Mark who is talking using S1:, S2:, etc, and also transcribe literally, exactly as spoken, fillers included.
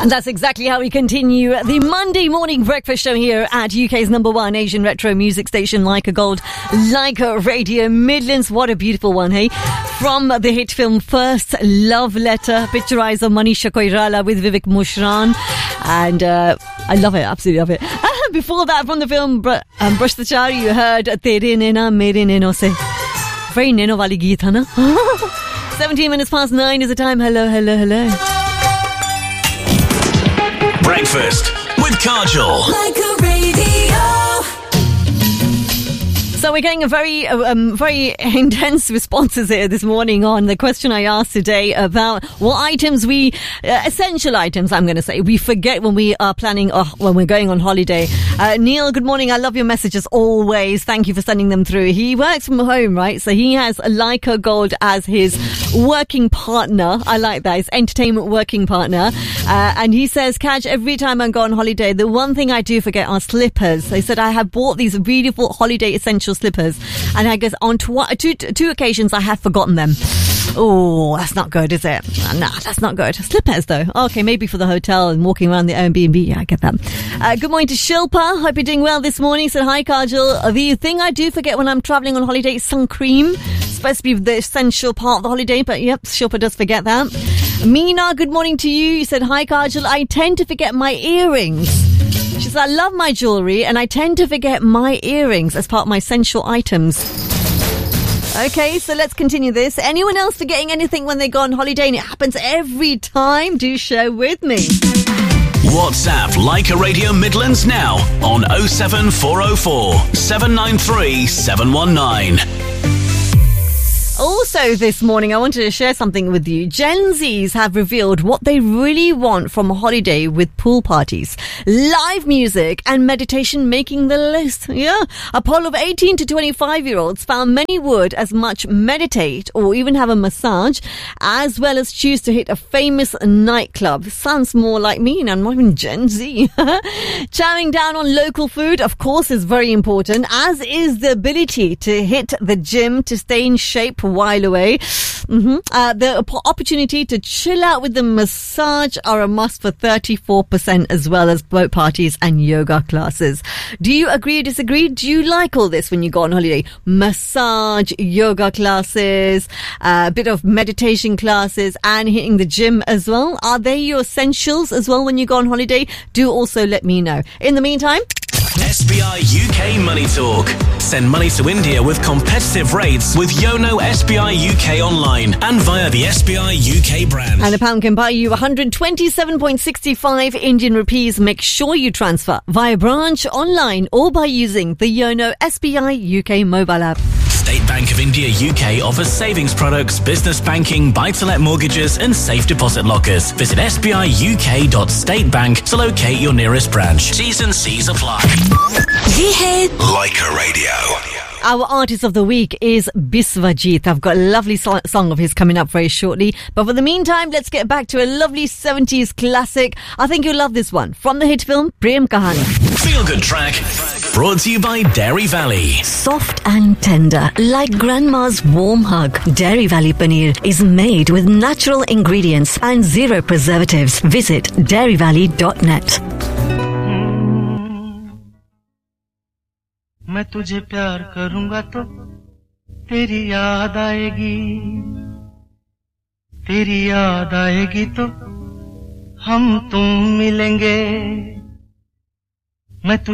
S1: And that's exactly how we continue the Monday morning breakfast show here at U K's number one Asian retro music station, Leica Gold, Leica Radio Midlands. What a beautiful one, hey? From the hit film First Love Letter, picturized on Manisha Koirala with Vivek Mushran. And uh, I love it, absolutely love it. Before that, from the film Br- um, Bhrashtachari, you heard Tere Nena Mere Neno Se. Very Neno wali geet, hai na? seventeen minutes past nine is the time. Hello, hello, hello.
S2: Breakfast with Kajol.
S3: Like a radio.
S1: So we're getting a very, um, very intense responses here this morning on the question I asked today about what items we, uh, essential items, I'm going to say, we forget when we are planning, or when we're going on holiday. Uh, Neil, good morning. I love your messages always. Thank you for sending them through. He works from home, right? So he has Leica Gold as his working partner. I like that. His entertainment working partner. Uh, and he says, Kaj, every time I go on holiday, the one thing I do forget are slippers. They said, I have bought these beautiful holiday essential slippers, and I guess on tw- two, two occasions I have forgotten them. Oh, that's not good, is it? Nah, that's not good. Slippers, though. Okay, maybe for the hotel and walking around the Airbnb. Yeah, I get that. Uh, good morning to Shilpa. Hope you're doing well this morning. Said, hi, Kajal. The thing I do forget when I'm travelling on holiday is sun cream. It's supposed to be the essential part of the holiday, but yep, Shilpa does forget that. Meena, good morning to you. You said, hi, Kajal. I tend to forget my earrings. She says, I love my jewellery and I tend to forget my earrings as part of my essential items. Okay, so let's continue this. Anyone else forgetting anything when they go on holiday and it happens every time? Do share with me.
S2: WhatsApp Leica Radio Midlands now on oh seven four oh four, seven nine three, seven one nine.
S1: Also this morning, I wanted to share something with you. Gen Zs have revealed what they really want from a holiday with pool parties. Live music and meditation making the list. Yeah. A poll of eighteen to twenty-five year olds found many would as much meditate or even have a massage, as well as choose to hit a famous nightclub. Sounds more like me, and I'm not even Gen Z. Chowing down on local food, of course, is very important, as is the ability to hit the gym to stay in shape while away. Mm-hmm. Uh, the opportunity to chill out with the massage are a must for thirty-four percent, as well as boat parties and yoga classes. Do you agree or disagree? Do you like all this when you go on holiday? Massage, yoga classes, a uh, bit of meditation classes, and hitting the gym as well. Are they your essentials as well when you go on holiday? Do also let me know. In the meantime,
S2: S B I U K Money Talk. Send money to India with competitive rates with Yono S B I U K online and via the S B I U K brand.
S1: And a pound can buy you one hundred twenty-seven point six five Indian rupees. Make sure you transfer via branch, online, or by using the Yono S B I U K mobile app.
S2: State Bank of India U K offers savings products, business banking, buy-to-let mortgages and safe deposit lockers. Visit s b i u k dot state bank to locate your nearest branch. T's and C's apply. Leica Radio.
S1: Our artist of the week is Biswajit. I've got a lovely so- song of his coming up very shortly. But for the meantime, let's get back to a lovely seventies classic. I think you'll love this one. From the hit film, Prem Kahani.
S2: Feel Good Track. Brought to you by Dairy Valley.
S4: Soft and tender, like grandma's warm hug. Dairy Valley Paneer is made with natural ingredients and zero preservatives. Visit dairy valley dot net.
S5: मैं तुझे प्यार करूंगा तो तेरी याद आएगी तेरी याद आएगी तो हम तुम मिलेंगे मैं